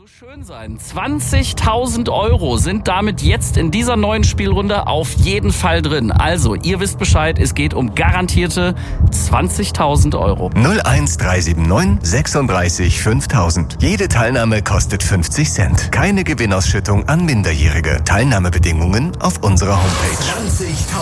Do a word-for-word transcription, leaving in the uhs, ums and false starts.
so schön sein. zwanzigtausend Euro sind damit jetzt in dieser neuen Spielrunde auf jeden Fall drin. Also, ihr wisst Bescheid, es geht um garantierte zwanzigtausend Euro. null eins drei sieben neun sechsunddreißig fünftausend. Jede Teilnahme kostet fünfzig Cent. Keine Gewinnausschüttung an Minderjährige. Teilnahmebedingungen auf unserer Homepage. zwanzigtausend